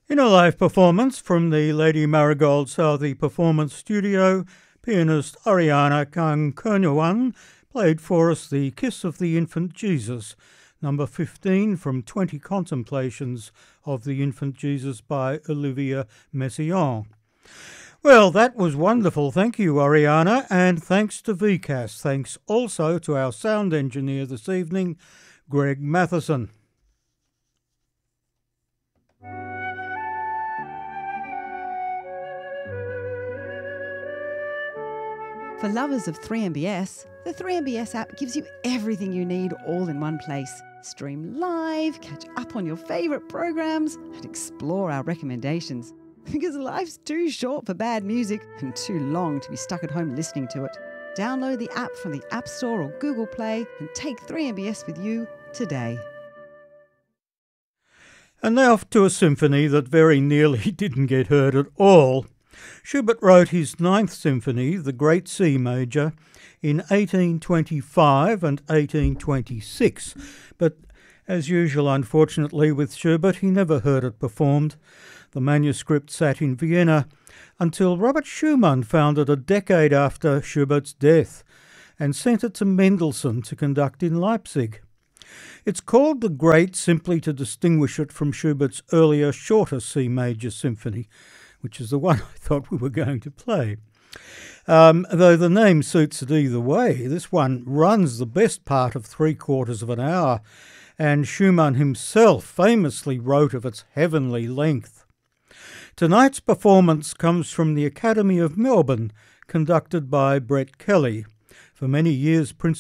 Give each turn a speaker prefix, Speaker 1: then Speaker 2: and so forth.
Speaker 1: In a live performance from the Lady Marigold Southey Performance Studio, pianist Ariana Kangkernyawan played for us the Kiss of the Infant Jesus, number 15 from 20 Contemplations of the Infant Jesus by Olivier Messiaen. Well, that was wonderful. Thank you, Ariana, and thanks to VCAS. Thanks also to our sound engineer this evening, Greg Matheson.
Speaker 2: For lovers of 3MBS, the 3MBS app gives you everything you need all in one place. Stream live, catch up on your favourite programs, and explore our recommendations. Because life's too short for bad music and too long to be stuck at home listening to it. Download the app from the App Store or Google Play and take 3MBS with you today.
Speaker 1: And now to a symphony that very nearly didn't get heard at all. Schubert wrote his Ninth Symphony, the Great C Major, in 1825 and 1826, but as usual, unfortunately, with Schubert, he never heard it performed. The manuscript sat in Vienna until Robert Schumann found it a decade after Schubert's death and sent it to Mendelssohn to conduct in Leipzig. It's called the Great simply to distinguish it from Schubert's earlier, shorter C Major Symphony, which is the one I thought we were going to play. Though the name suits it either way, this one runs the best part of 3/4 of an hour, and Schumann himself famously wrote of its heavenly length. Tonight's performance comes from the Academy of Melbourne, conducted by Brett Kelly, for many years